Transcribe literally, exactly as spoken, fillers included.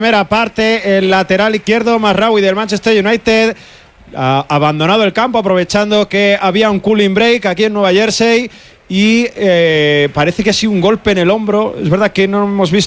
Primera parte, el lateral izquierdo Mazraoui del Manchester United ha abandonado el campo aprovechando que había un cooling break aquí en Nueva Jersey y eh, parece que ha sido un golpe en el hombro. Es verdad que no hemos visto